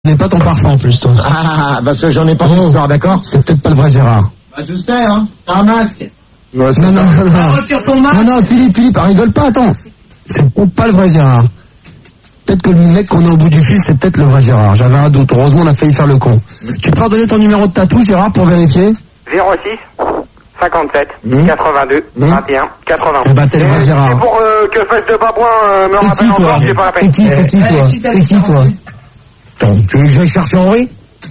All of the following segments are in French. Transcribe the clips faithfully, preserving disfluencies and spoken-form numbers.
n'est pas ton parfum en plus, toi. Ah, parce que j'en ai pas oh. d'histoire, d'accord? C'est peut-être pas le vrai Gérard. Bah, je sais, hein. C'est un masque. Ouais, non, non, non, non. Ah, retire ton masque. Non, non, Philippe, Philippe, ah, rigole pas, attends. C'est peut-être pas le vrai Gérard. Peut-être que le mec qu'on a au bout du fil, c'est peut-être le vrai Gérard. J'avais un doute. Heureusement, on a failli faire le con. Tu peux redonner ton numéro de tatou, Gérard, pour vérifier? zéro six cinquante-sept mmh. quatre-vingt-deux mmh. vingt et un quatre-vingts. Eh ben, t'es le vrai Gérard. C'est pour euh, que Fesse de Babouin euh, me rappelle encore, c'est pas la peine. T'es qui, t'es qui, toi? T'es qui, toi? Attends, tu veux que j'aille chercher Henri?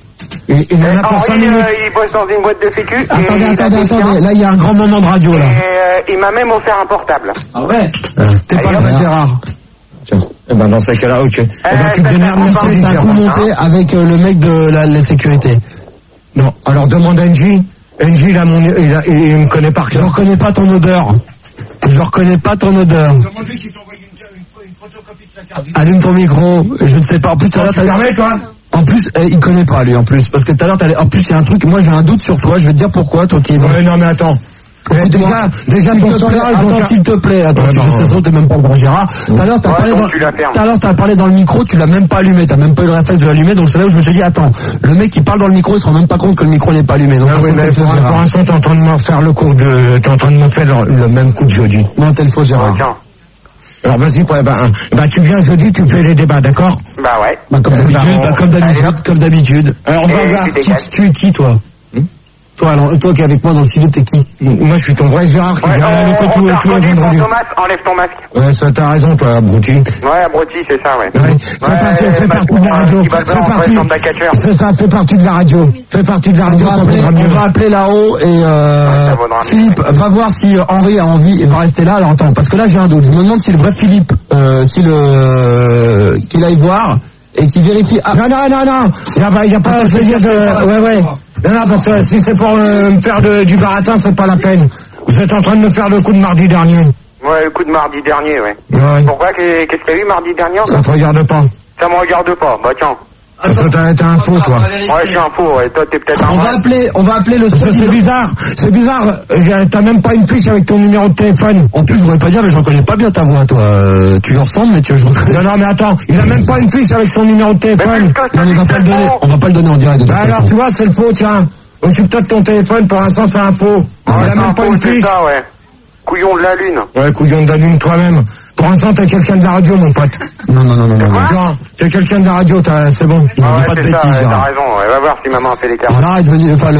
Il, il en a pour cinq minutes. Euh, il bosse dans une boîte de sécu. Attendez, attendez, attendez. Là, il y a un grand moment de radio, là. Et euh, il m'a même offert un portable. Ah ouais? Euh, T'es pas le vrai Gérard. Tiens. Eh ben, dans ces cas-là, ok. Eh ben, tu te démerdes, c'est un coup monté avec euh, le mec de la, la sécurité. Non, alors demande à N J. N J, il a mon, il, a, il, il me connaît par cœur. Je reconnais pas ton odeur. Je reconnais pas ton odeur. Demande-lui qu'il t'envoie une, une, une photocopie de sa carte. Allume ton micro. Je ne sais pas. En plus, tout à l'heure, tu permets, toi? En plus, eh, il connaît pas, lui, en plus. Parce que tout à l'heure, en plus, il y a un truc, moi, j'ai un doute sur toi. Je vais te dire pourquoi, toi qui es dans... Ouais, non, mais attends. Eh, déjà, déjà, ton sondage, attends, s'il te plaît, attends, ouais, tu, je sais, t'es même pas le bon Gérard. Tout à l'heure, t'as ouais, parlé dans, tout à l'heure, t'as parlé dans le micro, tu l'as même pas allumé, t'as même pas eu le réflexe de l'allumer, donc c'est là où je me suis dit, attends, le mec qui parle dans le micro, il se rend même pas compte que le micro n'est pas allumé. Donc, ah oui, mais pour, pour l'instant, t'es en train de me faire le cours de, t'es en train de me faire le, le même coup de jeudi. Non, t'es le faux Gérard. Ouais, alors vas-y, bah, bah, bah tu viens jeudi, tu fais les débats, d'accord? Bah ouais. Bah comme d'habitude, bah, bah, comme d'habitude, comme d'habitude. Alors on va voir. Tu, tu es qui, toi? hmm Toi, alors, toi qui es avec moi dans le studio, t'es qui? Moi, je suis ton vrai Gérard qui ouais, vient à l'école tout, tout le vendredi. Thomas, enlève ton masque. Ouais, ça t'as raison, toi, abruti. Ouais, abruti, c'est ça, ouais. Ouais. Fais ouais, partie, fais bah, partie de la radio. Fais partie. C'est ça, fais partie de la radio. Fais partie de la radio. On va appeler, on va appeler là-haut et euh, Philippe va voir si Henri a envie et va rester là. Alors attends, parce que là j'ai un doute. Je me demande si le vrai Philippe, euh, si le euh, qu'il aille voir et qu'il vérifie. Ah. Non, non, non, non. Il y a, il y a pas à essayer de. Ouais, ouais. Non, non, parce que si c'est pour euh, me faire de, du baratin, c'est pas la peine. Vous êtes en train de me faire le coup de mardi dernier. Ouais, le coup de mardi dernier, ouais. Ouais. Pourquoi? Qu'est-ce qu'il y a eu mardi dernier? Ça te regarde pas. Ça me regarde pas, bah tiens. Parce que t'as, t'as un faux, toi. Ouais, je suis un faux, ouais. Toi, t'es peut-être un On va appeler, on va appeler le c'est, c'est bizarre, c'est bizarre. T'as même pas une fiche avec ton numéro de téléphone. En plus, je voudrais pas dire, mais je reconnais pas bien ta voix, toi. Euh, tu lui ressembles, mais tu je reconnais. Non, non, mais attends, il a même pas une fiche avec son numéro de téléphone. Non, on va pas le donner, on va pas le donner en direct. De bah alors, tu vois, c'est le faux, tiens. Occupe-toi de ton téléphone, pour l'instant, c'est un faux. Ah, il a même pas faux, une fiche. Ça, ouais. Couillon de la lune. Ouais, couillon de la lune toi-même. Pour l'instant, t'es quelqu'un de la radio, mon pote. Non, non, non, non, non. Genre, t'es quelqu'un de la radio, t'as, c'est bon. Il ne ah dit ouais, pas de bêtises, bêtises, ça, Gérard. T'as raison, ouais. Va voir si maman a fait les cartes. Gérard est devenu, enfin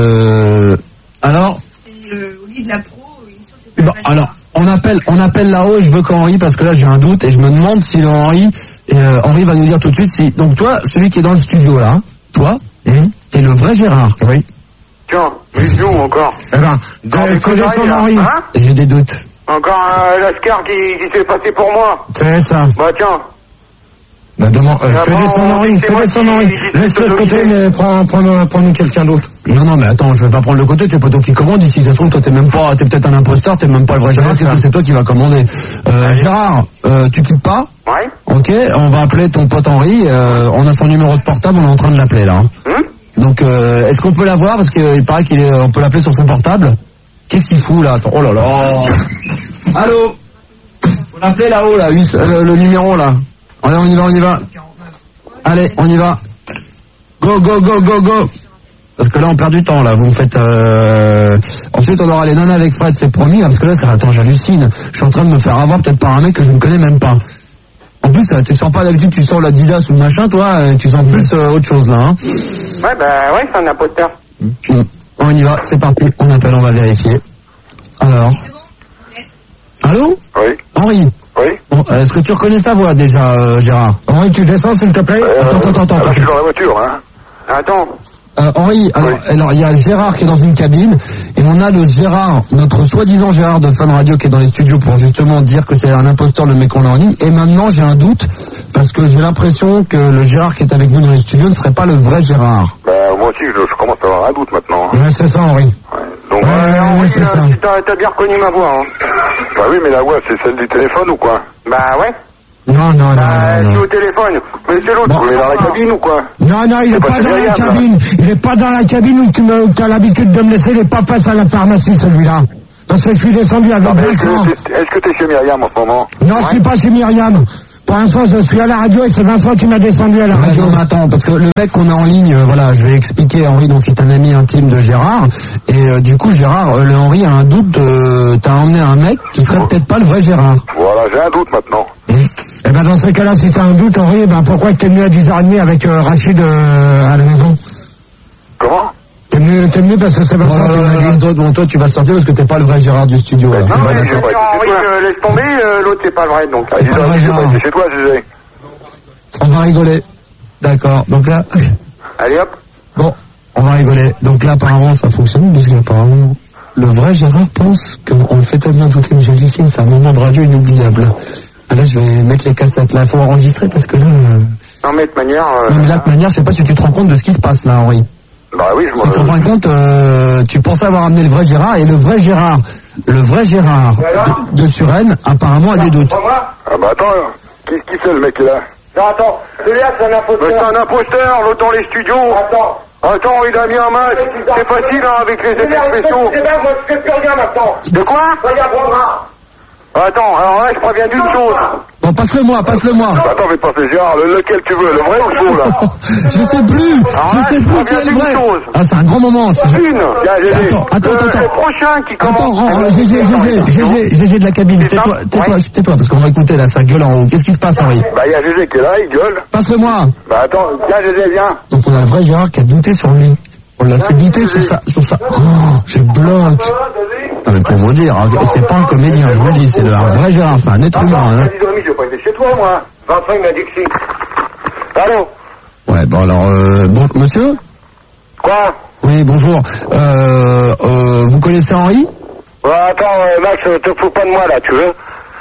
le... Alors? C'est le, au lit de la pro, il est sûr c'est bon, alors, on appelle, on appelle là-haut, je veux qu'Henri, parce que là j'ai un doute, et je me demande si le Henri, euh, Henri va nous dire tout de suite si... Donc toi, celui qui est dans le studio là, toi, mmh. t'es le vrai Gérard. Oui. Tiens, bisous encore. Eh ben, de, connaissons Henri. Hein? J'ai des doutes. Encore un Lascar qui, qui s'est passé pour moi. C'est ça. Bah tiens. Bah demande, euh, fais descendre Henri, fais descendre Henri. Laisse-le de côté, mais prends, prends, prends-nous quelqu'un d'autre. Non, non, mais attends, je vais pas prendre le côté, t'es pas toi qui commande, ici, ça se trouve, toi t'es même pas, t'es peut-être un imposteur, t'es même pas le vrai Gérard, c'est, c'est toi qui va commander. Euh, Gérard, euh, tu quittes pas? Ouais. Ok, on va appeler ton pote Henri, euh, on a son numéro de portable, on est en train de l'appeler, là. Hein. Hum? Donc, euh, est-ce qu'on peut l'avoir? Parce qu'il paraît qu'il est, on peut l'appeler sur son portable. Qu'est-ce qu'il fout, là? Attends, oh là là. Allô? Faut l'appeler là-haut, là, le, le numéro, là. Allez, on y va, on y va. Allez, on y va. Go, go, go, go, go. Parce que là, on perd du temps, là. Vous me faites... Euh... Ensuite, on aura les nanas avec Fred, c'est promis. Là, parce que là, ça attends, j'hallucine. Je suis en train de me faire avoir peut-être par un mec que je ne connais même pas. En plus, tu sens pas d'habitude, tu sens l'Adidas ou le machin, toi. Tu sens plus euh, autre chose, là. Hein. Ouais, bah ouais, c'est un imposteur. Mmh. On y va, c'est parti. On appelle, on va vérifier. Alors... Allô? Oui. Henri? Oui. Bon, est-ce que tu reconnais sa voix déjà, euh, Gérard? Henri, tu descends s'il te plaît? euh, Attends, attends, attends. Ah bah, attends. je suis dans la voiture, hein. Attends. Euh, Henri, alors, oui. alors il y a Gérard qui est dans une cabine et on a le Gérard, notre soi-disant Gérard de Fun Radio qui est dans les studios pour justement dire que c'est un imposteur le mec qu'on a en ligne. Et maintenant j'ai un doute parce que j'ai l'impression que le Gérard qui est avec nous dans les studios ne serait pas le vrai Gérard. Bah moi aussi je, je commence à avoir un doute maintenant. Hein. Ouais, c'est ça, Henri. Ouais. Donc ouais, euh, ouais, Henri, c'est euh, ça. tu t'as, t'as bien reconnu ma voix, hein. Bah oui, mais la voix c'est celle du téléphone ou quoi? Bah ouais. Non, non, non, bah, non, non. je suis au téléphone. Mais c'est l'autre, bon, vous êtes dans la cabine ou quoi? Non, non, il est pas, pas dans la cabine. Il est pas dans la cabine où tu me, tu as l'habitude de me laisser, il est pas face à la pharmacie, celui-là. Parce que je suis descendu avec Vincent. Est-ce que t'es chez Myriam en ce moment? Non, ouais. Je suis pas chez Myriam. Pour l'instant, je suis à la radio et c'est Vincent qui m'a descendu à la Ouais, radio. non, mais attends, parce que le mec qu'on a en ligne, euh, voilà, je vais expliquer. Henri, donc, est un ami intime de Gérard. Et euh, du coup, Gérard, euh, le Henri a un doute. Euh, T'as emmené un mec qui serait peut-être pas le vrai Gérard. Voilà, j'ai un doute maintenant. Eh ben, dans ces cas-là, si t'as un doute, Henri, eh ben, pourquoi t'es venu à dix heures trente avec euh, Rachid euh, à la maison? Comment? T'es venu, t'es venu parce que c'est Vincent qui m'a dit. Toi, bon, toi, tu vas sortir parce que t'es pas le vrai Gérard du studio. Là. Non, Bah, mais d'accord. j'ai pas Henri, euh, laisse tomber, euh, l'autre c'est pas vrai, donc. Ah, C'est pas vrai, j'ai Gérard. pas été chez toi, Gégé. On va rigoler. D'accord. Donc là, Allez hop. bon, on va rigoler. Donc là, apparemment, ça fonctionne parce qu'apparemment, le vrai Gérard pense qu'on le fait tellement douter, mais j'hallucine. C'est un moment de radio inoubliable. Ah, là, je vais mettre les cassettes. Là, faut enregistrer parce que là. Euh... Non, mais de toute manière. Euh... Non, mais là, de manière, je sais pas si tu te rends compte de ce qui se passe là, Henri. Bah oui, je C'est qu'en m'en fin de compte, euh, tu pensais avoir amené le vrai Gérard et le vrai Gérard, le vrai Gérard de, de Suresnes, apparemment a des doutes. Moi Ah bah attends, qui, qui c'est le mec qui est là? Non, attends, celui-là c'est un Mais imposteur. c'est un imposteur, l'autre dans les studios. Attends. Attends, il a mis un masque. C'est facile, hein, avec les effets spéciaux. C'est bien, moi je fais plus rien maintenant. De quoi? Regarde, prendra. Attends, alors là, je préviens d'une chose. Bon, passe-le-moi, passe-le-moi. Bah, attends, mais passer Gérard, le- lequel tu veux, le vrai ou le faux, là? Je sais plus, je sais plus qui est le vrai. Ah, c'est un grand moment. c'est- Une. Tiens, Gégé. Attends, attends, Le- attends. Le prochain qui Attends, commence. oh, oh, Gégé, Gégé, Gégé, Gégé de la cabine, C'est ça? tais-toi, tais-toi, Ouais. tais-toi, parce qu'on va écouter là, ça gueule en haut. Qu'est-ce qui se passe, Henri? Bah, il y a Gégé qui est là, il gueule. Passe-le-moi. Bah, attends, tiens, Gégé, viens. Donc on a le vrai Gérard qui a douté sur lui. On l'a fait douter sur ça, sur ça. Oh, je bloque. Non, mais pour vous dire, hein, c'est pas un comédien, je vous le dis, c'est le un vrai Gérard, c'est un être humain. Attends, Hein. dix heures trente, je vais pas été chez toi, moi. Vincent, il m'a dit que si. Allô? Ouais, bon alors, euh, bon, monsieur. Quoi? Oui, bonjour. Euh, euh, vous connaissez Henri? Ouais, attends, euh, Max, euh, te fous pas de moi, là, tu veux?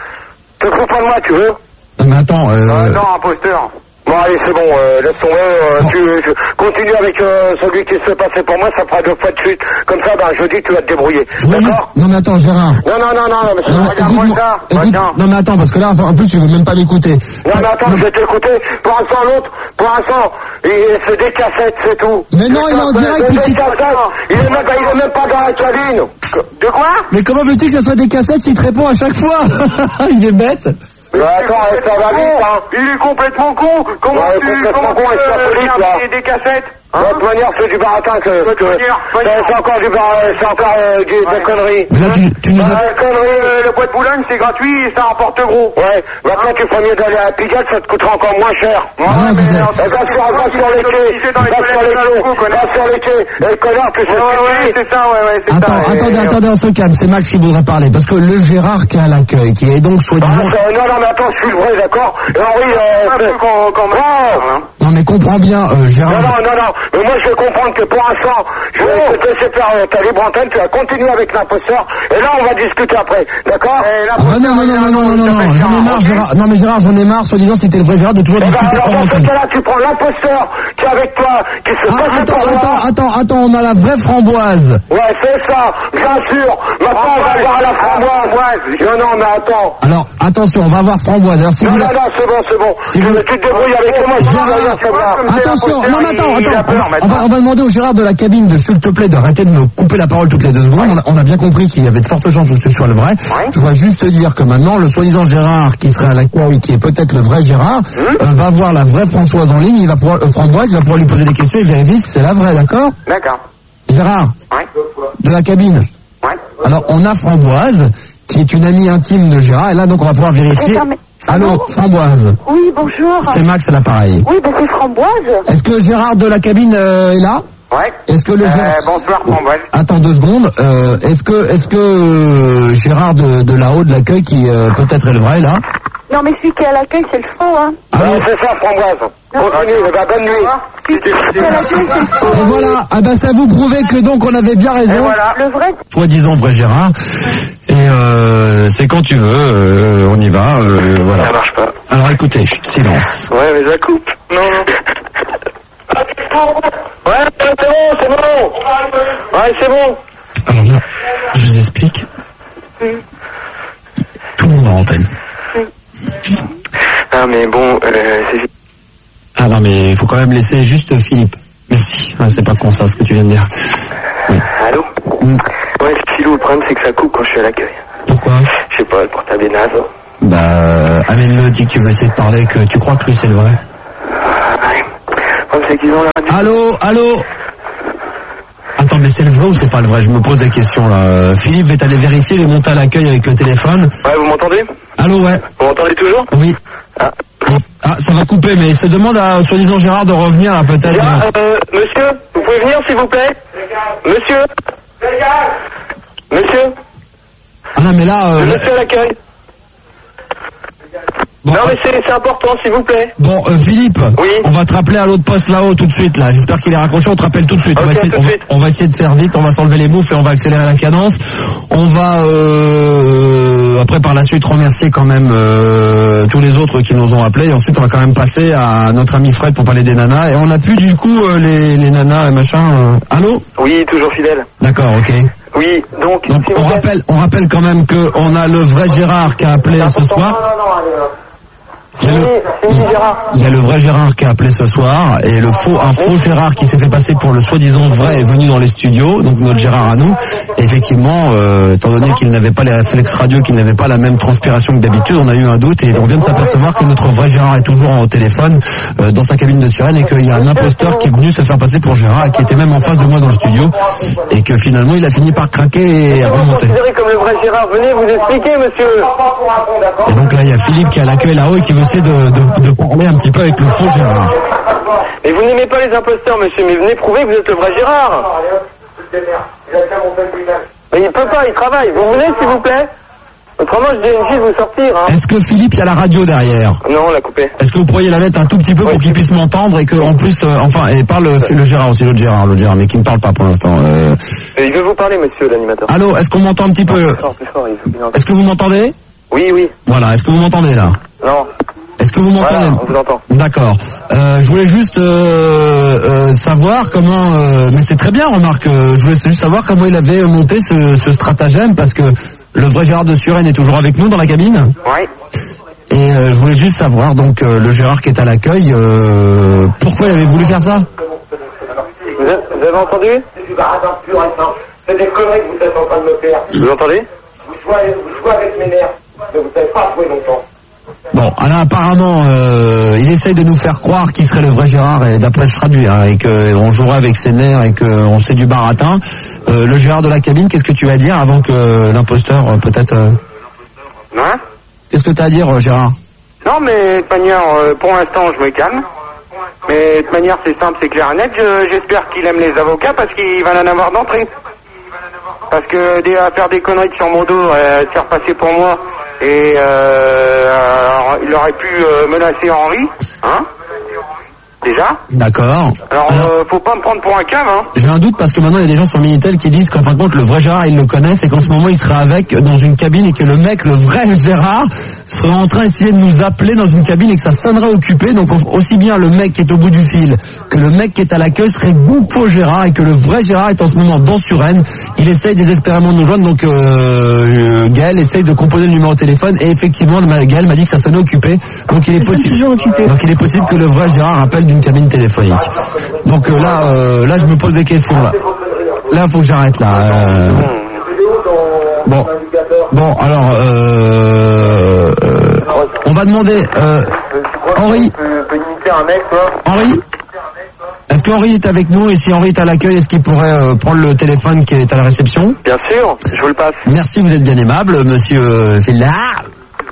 Te fous pas de moi, tu veux? Non, mais attends. Euh, Euh, non, imposteur. Bon, allez, c'est bon, euh, laisse tomber, euh, Bon. tu, tu continue avec euh, celui qui se fait passer pour moi, ça fera deux fois de suite. Comme ça, ben, jeudi, tu vas te débrouiller. je vois juste- D'accord? Non mais attends, Gérard. Non, non, non, non, mais c'est Non, mais regarde-moi écoute-moi, ça. écoute- Tiens. non mais attends, parce que là, enfin, en plus, tu veux même pas m'écouter. Non, mais attends, je vais t'écouter. Pour l'instant, l'autre, pour l'instant, il fait des cassettes, c'est tout. Mais non, il est en Des direct, cassettes, puisqu'il- des cassettes. Il est même pas, il est même pas dans la cabine. De quoi? Mais comment veux-tu que ça soit des cassettes s'il te répond à chaque fois? Il est bête. Mais attends, ça va vite, hein. Il est complètement con. Comment Ouais, tu, complètement comment con, tu avec sa peux police, faire là. des, des cassettes? De toute manière, c'est du baratin que, De toute que manière, c'est c'est encore du bar, c'est encore euh, du, des conneries. Mais là, tu, tu nous as... Ouais, conneries. Euh, le bois de Boulogne c'est gratuit et ça rapporte gros. Ouais, maintenant tu ferais mieux d'aller à Pigalle, ça te coûtera encore moins cher. Ah, non, c'est ça. Va sur, va sur les quais, va sur les quais, va sur les quais. Et le connard, tu sais Ouais, ouais, ce que c'est ça, ouais, ouais, c'est Attends, ça. attendez, Et- attendez, on se calme, c'est Max qui voudrait parler. Parce que le Gérard qui est à l'accueil, qui est donc Ah, soi-disant... ça- non, non, mais attends, je suis le vrai, d'accord? Et Henri, euh, Un peu c'est- quand, quand même. Oh. Non mais comprends bien, euh, Non, Gérard... non, non, non, mais moi je vais comprendre que pour l'instant, je vais te laisser faire euh, ta libre antenne, tu vas continuer avec l'imposteur, et là on va discuter après, d'accord? Ah bah non, non, non, non, non, non, non, j'en ai marre, Gérard. Non mais Gérard, j'en ai marre, soi-disant, si t'es le vrai Gérard, de toujours Eh ben, discuter alors, en dans ce antenne. cas-là, tu prends l'imposteur qui est avec toi, qui se Ah, passe attends, pour moi. attends, attends, attends, on a la vraie framboise. Ouais, c'est ça, bien sûr. Maintenant, on va voir la framboise. Non, non, mais attends. Alors, attention, on va voir framboise. Alors si Non, vous... non, la- non, c'est bon, c'est bon. Si tu, vous- tu te débrouilles avec moi, je Gérard, vais ça va. attention, non mais attends, il a attends, peur on va, on maintenant. va, on va demander au Gérard de la cabine de, s'il te plaît, d'arrêter de me couper la parole toutes les deux secondes. On a, on a bien compris qu'il y avait de fortes chances que ce soit le vrai. Je dois juste te dire que maintenant, le soi-disant Gérard, qui serait à l'accueil, qui est peut-être le vrai Gérard, euh, va voir la vraie Françoise en ligne, il va pouvoir, euh, Framboise, il va pouvoir lui poser des questions et vérifier si c'est la vraie, d'accord? D'accord. Gérard, Ouais. de la cabine. Ouais. Alors, on a Framboise, qui est une amie intime de Gérard, et là, donc, on va pouvoir vérifier. Attends, mais- Allô, Framboise. Oui, bonjour. C'est Max à l'appareil. Oui, ben c'est Framboise. Est-ce que Gérard de la cabine euh, est là? Ouais. Est-ce que le Euh, Gérard... bonsoir, Framboise. Attends deux secondes. Euh, est-ce que, est-ce que euh, Gérard de, de là-haut de l'accueil, qui euh, peut-être est le vrai là? Non, mais celui qui est à l'accueil, c'est le faux, hein. Ouais, c'est ça, framboise. Continue, eh ben, bonne nuit. Celui qui est à l'accueil, c'est le faux. Et voilà. Ah ben ça vous prouvait que donc on avait bien raison. Et voilà. Le vrai, Soi-disant vrai Gérard. Et euh, c'est quand tu veux. euh, on y va. euh, voilà. Ça marche pas. Alors écoutez, chut, silence. Ouais, mais ça coupe. Non, non. Ouais, c'est bon, c'est bon. Ouais, c'est bon. Alors là, je vous explique. Tout le monde en antenne. Ah, mais bon, euh, c'est... Ah non mais il faut quand même laisser juste Philippe. Merci. Ah, c'est pas con ça ce que tu viens de dire. Oui. Allô? Mm. Ouais, Philou, le problème c'est que ça coupe quand je suis à l'accueil. Pourquoi? Je sais pas, le portable est naze. Bah, amène-le, dis que tu veux essayer de parler, que tu crois que lui c'est le vrai. Ouais, c'est qu'ils ont la... Allô, allô. Attends, mais c'est le vrai ou c'est pas le vrai? Je me pose la question là. Euh, Philippe va aller vérifier, il est monté à l'accueil avec le téléphone. Ouais, vous m'entendez? Allô, ouais. Vous m'entendez toujours? Oui. Ah. Ah, ça va couper, mais il se demande à, soi-disant Gérard, de revenir là peut-être. Gérard, euh, monsieur, vous pouvez venir s'il vous plaît? Monsieur? Monsieur? Ah non, mais là... Euh, monsieur à l'accueil. Bon, non mais c'est important s'il vous plaît. Bon, euh, Philippe, oui. On va te rappeler à l'autre poste là-haut tout de suite là. J'espère qu'il est raccroché, on te rappelle tout de suite. Okay, on, va essayer, tout de on, va, suite. on va essayer de faire vite, on va s'enlever les bouffes et on va accélérer la cadence. On va euh, après par la suite remercier quand même euh, tous les autres qui nous ont appelés. Et ensuite on va quand même passer à notre ami Fred pour parler des nanas. Et on a plus du coup euh, les, les nanas et machin. Euh... Allô? Oui, toujours fidèle. D'accord, ok. Oui, donc... Donc on rappelle, on rappelle quand même que on a le vrai Gérard qui a appelé ce soir. Non, non, non, allez, Il y, a le, il y a le vrai Gérard qui a appelé ce soir et le faux, un faux Gérard qui s'est fait passer pour le soi-disant vrai est venu dans les studios, donc notre Gérard à nous. Et effectivement, euh, étant donné qu'il n'avait pas les réflexes radio, qu'il n'avait pas la même transpiration que d'habitude, on a eu un doute et on vient de s'apercevoir que notre vrai Gérard est toujours au téléphone euh, dans sa cabine de sirène et qu'il y a un imposteur qui est venu se faire passer pour Gérard et qui était même en face de moi dans le studio et que finalement il a fini par craquer et remonter. Considérez comme le vrai Gérard, venez vous expliquer monsieur. Et donc là il y a Philippe qui est à l'accueil là-haut et qui veut essayer de, de, de parler un petit peu avec le faux Gérard. Mais vous n'aimez pas les imposteurs monsieur, mais venez prouver que vous êtes le vrai Gérard. Mais il peut pas, il travaille. Vous venez s'il vous plaît? Autrement je dis à une fille de vous sortir. Hein. Est-ce que Philippe, il y a la radio derrière? Non, on l'a coupé. Est-ce que vous pourriez la mettre un tout petit peu pour qu'il puisse m'entendre et que en plus, euh, enfin, et parle euh, le Gérard aussi, l'autre Gérard, l'autre Gérard, mais qui ne parle pas pour l'instant. Euh... Il veut vous parler monsieur l'animateur. Allô, est-ce qu'on m'entend un petit peu? Plus fort, plus fort, il faut bien... Est-ce que vous m'entendez? Oui, oui. Voilà, est-ce que vous m'entendez là? Non. Est-ce que vous m'entendez? Voilà, on vous entend. D'accord. Euh, je voulais juste euh, euh, savoir comment, euh, mais c'est très bien, remarque. Euh, je voulais juste savoir comment il avait monté ce, ce stratagème parce que le vrai Gérard de Suresnes est toujours avec nous dans la cabine. Oui. Et euh, je voulais juste savoir, donc euh, le Gérard qui est à l'accueil, euh, pourquoi il avait voulu faire ça? Vous avez, vous avez entendu? C'est des conneries que vous êtes en train de me faire. Vous entendez? Vous jouez, vous jouez avec mes nerfs, mais vous n'avez pas joué longtemps. Bon, alors apparemment, euh, il essaye de nous faire croire qu'il serait le vrai Gérard, et d'après je traduis, hein, et qu'on jouerait avec ses nerfs et qu'on sait du baratin. Euh, le Gérard de la cabine, qu'est-ce que tu as à dire avant que l'imposteur, euh, peut-être... Euh... Hein? Qu'est-ce que tu as à dire, euh, Gérard? Non, mais de toute manière, euh, pour l'instant, je me calme. Mais de toute manière, c'est simple, c'est clair et net. Je- J'espère qu'il aime les avocats parce qu'il va en avoir d'entrée. Parce que des, à faire des conneries sur mon dos, euh, se faire passer pour moi, et euh, alors, il aurait pu euh, menacer Henri, hein? Déjà. D'accord. Alors, Alors, euh, faut pas me prendre pour un cave, hein? j'ai un doute parce que maintenant il y a des gens sur Minitel qui disent qu'en fin de compte le vrai Gérard ils le connaissent et qu'en ce moment il serait avec dans une cabine et que le mec, le vrai Gérard, serait en train d'essayer de nous appeler dans une cabine et que ça sonnerait occupé. Donc aussi bien le mec qui est au bout du fil que le mec qui est à l'accueil serait faux Gérard et que le vrai Gérard est en ce moment dans Suresnes. Il essaye désespérément de nous joindre. Donc euh, Gaël essaye de composer le numéro de téléphone et effectivement Gaël m'a dit que ça sonnait occupé. Donc il est possible. Donc il est possible que le vrai Gérard appelle d'une cabine téléphonique. Donc euh, là, euh, là je me pose des questions là. Là faut que j'arrête là. Euh... Bon, bon alors euh, euh, on va demander euh, Henri. Henri. Est-ce qu'Henri est avec nous et si Henri est à l'accueil, est-ce qu'il pourrait euh, prendre le téléphone qui est à la réception? Bien sûr, je vous le passe. Merci, vous êtes bien aimable, monsieur Villard.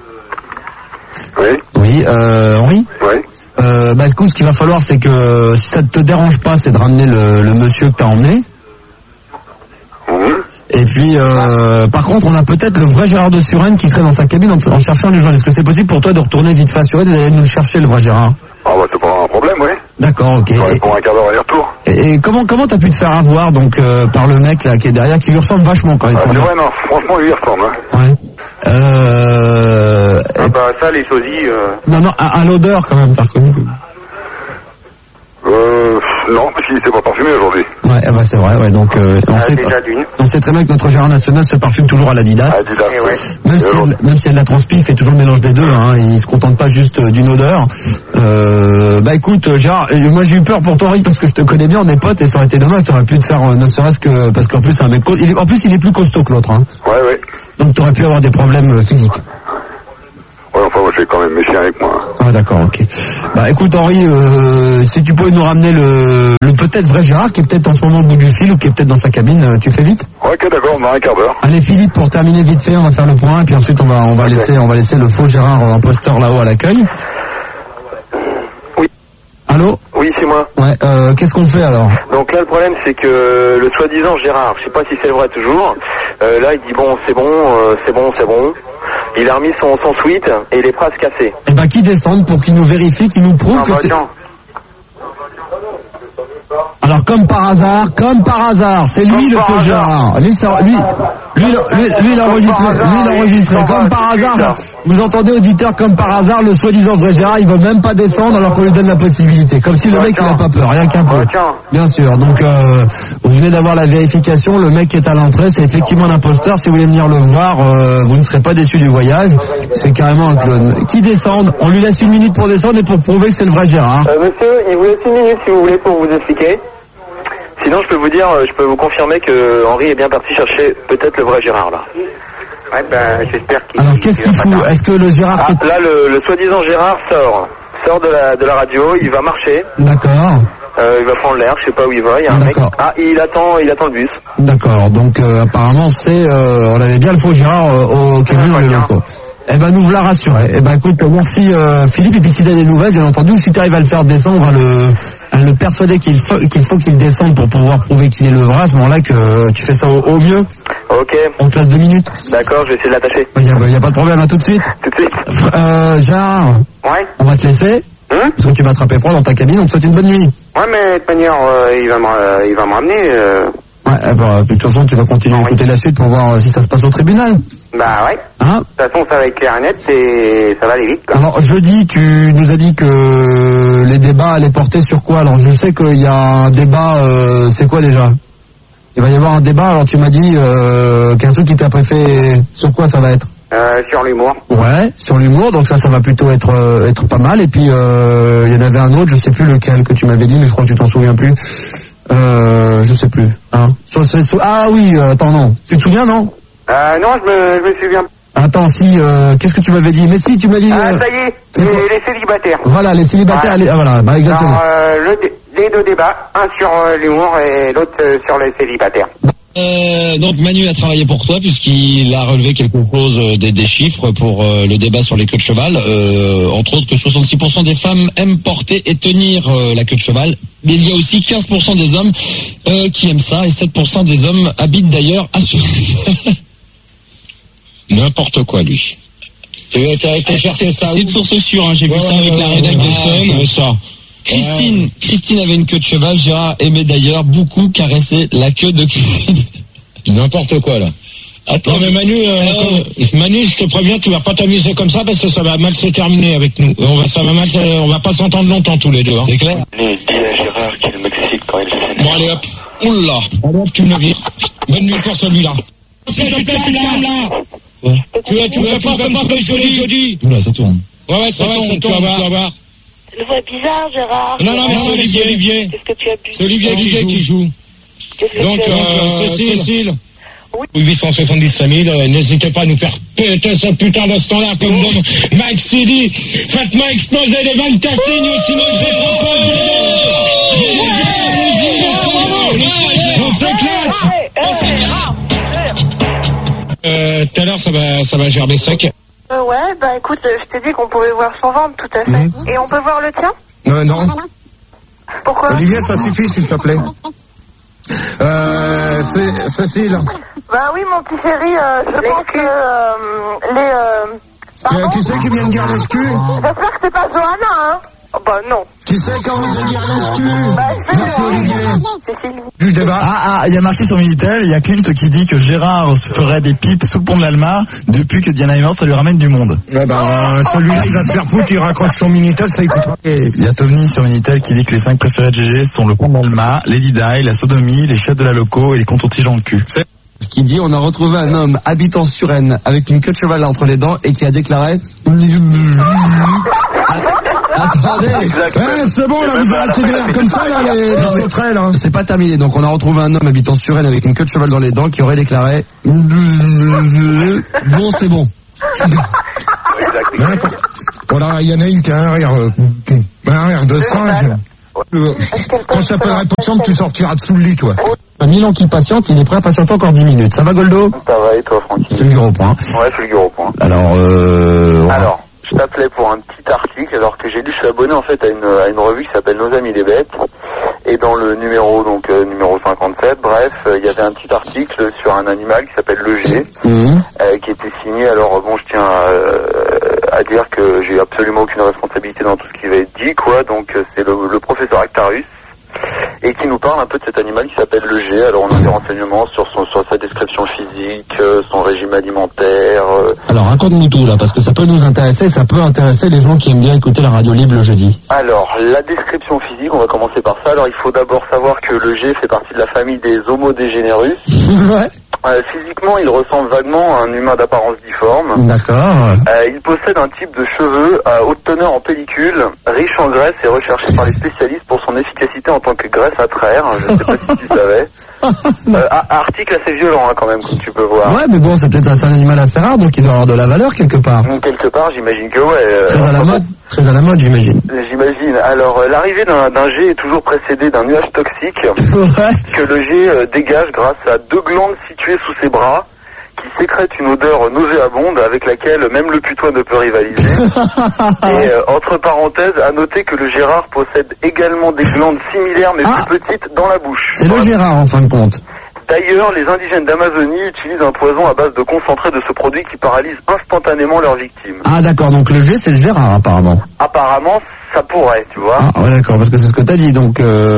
Oui. Oui, euh, Henri. Oui. Euh, bah écoute, ce qu'il va falloir, c'est que si ça ne te dérange pas, c'est de ramener le, le monsieur que t'as emmené. Et puis, euh, par contre, on a peut-être le vrai Gérard de Suresnes qui serait dans sa cabine en, en cherchant les gens. Est-ce que c'est possible pour toi de retourner vite fait à Suresnes et d'aller nous chercher le vrai Gérard? Ah bah c'est pas un problème, oui. D'accord, ok. Et, Pour un quart d'heure aller-retour. et, et comment comment t'as pu te faire avoir donc euh, par le mec là qui est derrière, qui lui ressemble vachement quand il faut Ah, le dire. ouais, non, franchement, lui, il ressemble. Hein. Ouais. Euh, Ah bah ça, les sosies... Euh... non non, à, à l'odeur quand même, t'as reconnu. Euh... Non, parce qu'il s'est pas parfumé aujourd'hui. Ouais, eh ben c'est vrai, ouais. Donc euh, on, Ah, sait, déjà d'une. on sait très bien que notre Gérard national se parfume toujours à l'Adidas. Adidas, Même ouais. si, elle, même si elle la transpi, il fait toujours le mélange des deux. Hein. Il se contente pas juste euh, d'une odeur. Euh, bah écoute, euh, Gérard, euh, moi j'ai eu peur pour toi, Henri, parce que je te connais bien, on est potes et ça aurait été dommage. T'aurais pu te faire, euh, ne serait-ce que parce qu'en plus c'est un mec, co- il est, en plus il est plus costaud que l'autre. Hein. Ouais, ouais. Donc t'aurais pu avoir des problèmes euh, physiques. j'ai quand même mes chiens avec moi. Ah d'accord, ok. Bah écoute Henri, euh, si tu pouvais nous ramener le, le peut-être vrai Gérard, qui est peut-être en ce moment au bout du fil ou qui est peut-être dans sa cabine, euh, tu fais vite. Ok, d'accord, on a un quart d'heure. Allez Philippe, pour terminer vite fait, on va faire le point et puis ensuite on va on va okay. laisser on va laisser le faux Gérard en imposteur là-haut à l'accueil. Oui. Allô? Oui, c'est moi. Ouais, euh, qu'est-ce qu'on fait alors? Donc là, le problème, c'est que le soi-disant Gérard, je sais pas si c'est vrai toujours, euh, là, il dit bon, c'est bon, euh, c'est bon, c'est bon. Il a remis son, son suite et il est prêt à se casser. Eh ben, qui descende pour qu'il nous vérifie, qu'il nous prouve ah, que bah, c'est... Tiens. Alors, comme par hasard, comme par hasard, c'est lui comme le faux Gérard. Lui, ça, lui, lui, lui, lui, il a enregistré, lui, il a enregistré. Comme par hasard, vous entendez, auditeur, comme par hasard, le soi-disant vrai Gérard, il veut même pas descendre alors qu'on lui donne la possibilité. Comme si le mec, il n'a pas peur, rien qu'un peu. Bien sûr. Donc, euh, vous venez d'avoir la vérification, le mec qui est à l'entrée, c'est effectivement un imposteur. Si vous voulez venir le voir, euh, vous ne serez pas déçu du voyage. C'est carrément un clone. Qui descende? On lui laisse une minute pour descendre et pour prouver que c'est le vrai Gérard. Euh, monsieur, il vous laisse une minute si vous voulez pour vous expliquer. Sinon, je peux vous dire, je peux vous confirmer que Henri est bien parti chercher peut-être le vrai Gérard, là. Ouais, ben, j'espère qu'il... Alors, qu'est-ce qu'il fout? Est-ce que le Gérard... Ah, là, le, le soi-disant Gérard sort. Sort de la, de la radio, il va marcher. D'accord. Euh, il va prendre l'air, je sais pas où il va, il y a un mec... Ah, il attend, il attend le bus. D'accord, donc euh, apparemment, c'est... Euh, on avait bien le faux Gérard euh, au Kevin dans les locaux. Eh ben, nous voilà rassurés. Eh ben, écoute, merci euh, Philippe, et puis si t'as des nouvelles, bien entendu, si tu arrives à le faire descendre, on va le... à le persuader qu'il faut qu'il faut qu'il descende pour pouvoir prouver qu'il est le vrai, à ce moment-là que euh, tu fais ça au, au mieux. Ok. On te laisse deux minutes. D'accord, je vais essayer de l'attacher. Il n'y a, y a pas de problème, à tout de suite. Tout de suite. Euh, Gérard. Ouais. On va te laisser. Hum parce que tu vas attraper froid dans ta cabine, on te souhaite une bonne nuit. Ouais, mais de toute manière, euh, il va me, euh, il va me ramener. Euh... Ouais, eh ben, de toute façon, tu vas continuer à écouter la suite pour voir si ça se passe au tribunal. Bah ouais. Hein? De toute façon, ça va être clair et net et ça va aller vite, quoi. Alors, jeudi, tu nous as dit que les débats allaient porter sur quoi? Alors, je sais qu'il y a un débat, euh, c'est quoi déjà? Il va y avoir un débat, alors tu m'as dit euh, qu'un truc qui t'a préféré, sur quoi ça va être? Euh, sur l'humour. Ouais, sur l'humour, donc ça, ça va plutôt être euh, être pas mal. Et puis, euh, il y en avait un autre, je sais plus lequel que tu m'avais dit, mais je crois que tu t'en souviens plus. Euh, je sais plus. Hein. Sur, sur, sur, ah oui, euh, attends, non. Tu te souviens, non? Euh, non, je me, je me souviens. Attends, si, euh, qu'est-ce que tu m'avais dit? Mais si, tu m'as dit... Ah, euh, ça y est, les, les célibataires. Voilà, les célibataires, ouais. les, ah, voilà, bah exactement. Alors, euh, le, les deux débats, un sur euh, l'humour et l'autre euh, sur les célibataires. Euh, donc Manu a travaillé pour toi puisqu'il a relevé quelque chose euh, des, des chiffres pour euh, le débat sur les queues de cheval, euh, entre autres que soixante-six pour cent des femmes aiment porter et tenir euh, la queue de cheval, mais il y a aussi quinze pour cent des hommes euh, qui aiment ça et sept pour cent des hommes habitent d'ailleurs à ce... N'importe quoi lui. C'est une source sûre, hein, j'ai vu ouais, ça avec ouais, la rédac de Fun. Ça. Christine, ouais. Christine avait une queue de cheval, Gérard aimait d'ailleurs beaucoup caresser la queue de Christine. N'importe quoi là. Attends, non, mais Manu, euh, attends, Manu, je te préviens, tu vas pas t'amuser comme ça parce que ça va mal se terminer avec nous. On va, ça va mal, on va pas s'entendre longtemps tous les deux. Hein. C'est clair. Allez, dis à Gérard qu'il m'excite quand il s'énerve. Bon allez hop, oula, allez, tu me vires. Bonne nuit pour celui-là. C'est le plat là. Ouais. Tu vas, tu vas pas comme ça jeudi, jeudi. Oula, ça tourne. Ouais, ouais, ça, ouais, ça tourne, tu vas voir, tu vas voir. Le voix bizarre, Gérard. Non, non, mais c'est Olivier, Olivier. Qu'est-ce que tu as bu? C'est Olivier, Olivier qui joue. Qu'est-ce que donc, tu as euh, Cécile. Cécile. Oui. huit cent soixante-dix-cinq mille, euh, n'hésitez pas à nous faire péter ce putain de standard comme oh. Mike Sidi. Faites-moi exploser les vingt-quatre lignes, sinon je ne On s'éclate. Euh, tout à l'heure, ça va, ça va gerber sec. Euh, ouais, bah écoute, je t'ai dit qu'on pouvait voir son ventre, tout à fait. Mmh. Et on peut voir le tien? euh, Non. Pourquoi? Olivier, ça suffit, s'il te plaît. Euh, c'est Cécile. Bah oui, mon petit chéri, euh, je les pense que euh, les... Euh, tu, tu sais qui vient de dire les culs? J'espère que c'est pas Johanna, hein? Oh, bah non. Qui c'est quand vous allez dire les culs? Bah, merci Olivier. Du débat. Ah, ah, il y a marqué sur Minitel, il y a Clint qui dit que Gérard se ferait des pipes sous le pont de l'Alma depuis que Diana est morte, ça lui ramène du monde. Ouais, bah, euh, celui-là, il va se faire foutre, il raccroche son Minitel, ça écoutera. Il y a Tony sur Minitel qui dit que les cinq préférés de G G sont le pont de l'Alma, Lady Di, la sodomie, les chiottes de la loco et les comptes tiges dans le cul. C'est... Qui dit on a retrouvé un homme habitant sur Rennes avec une queue de cheval entre les dents et qui a déclaré attendez ouais, c'est bon là, vous arrêtez de rire comme ça là, les, les sauterelles hein. C'est pas terminé, donc on a retrouvé un homme habitant sur Rennes avec une queue de cheval dans les dents qui aurait déclaré bon c'est bon. Voilà, il y en a une qui a un rire, euh, un rire de singe. Euh, quand je t'appellerai pour chambre, tu sortiras dessous le lit, toi. Milan qui patiente, il est prêt à patienter encore dix minutes. Ça va, Goldo? Ça va, et toi, Francky? C'est le gros point. Ouais, c'est le gros point. Alors, euh... Alors, je t'appelais pour un petit article, alors que j'ai lu, je suis abonné en fait à une, à une revue qui s'appelle Nos Amis les Bêtes. Et dans le numéro, donc euh, numéro cinquante-sept, bref, il euh, y avait un petit article sur un animal qui s'appelle le G, mmh. euh, qui était signé. Alors bon, je tiens à, euh, à dire que j'ai absolument aucune responsabilité dans tout ce qui va être dit, quoi. Donc euh, c'est le, le professeur Actarus, et qui nous parle un peu de cet animal qui s'appelle le G. Alors on a des renseignements sur son, sur sa description physique, euh, son régime alimentaire. Euh... Alors raconte-nous tout là, parce que ça peut nous intéresser, ça peut intéresser les gens qui aiment bien écouter la radio libre le jeudi. Alors la description physique, on va commencer par ça. Alors il faut d'abord savoir que le G fait partie de la famille des Homodégenerus. Ouais. Euh, physiquement, il ressemble vaguement à un humain d'apparence difforme. D'accord. Euh, il possède un type de cheveux à haute teneur en pellicule, riche en graisse et recherché par les spécialistes pour son efficacité en tant que graisse à traire. Je ne sais pas si tu savais. Euh, article assez violent hein, quand même, comme tu peux voir. Ouais, mais bon, c'est peut-être un animal assez rare, donc il doit avoir de la valeur quelque part. Quelque part, j'imagine que ouais. Euh, très à la mode, très à la mode, j'imagine. J'imagine. Alors, euh, l'arrivée d'un, d'un jet est toujours précédée d'un nuage toxique ouais. que le jet euh, dégage grâce à deux glandes situées sous ses bras, qui sécrète une odeur nauséabonde avec laquelle même le putois ne peut rivaliser. Et euh, entre parenthèses, à noter que le Gérard possède également des glandes similaires mais ah, plus petites dans la bouche. C'est voilà. Le Gérard en fin de compte. D'ailleurs, les indigènes d'Amazonie utilisent un poison à base de concentré de ce produit qui paralyse instantanément leurs victimes. Ah d'accord, donc le G c'est le Gérard apparemment. Apparemment, ça pourrait, tu vois. Ah ouais d'accord, parce que c'est ce que t'as dit, donc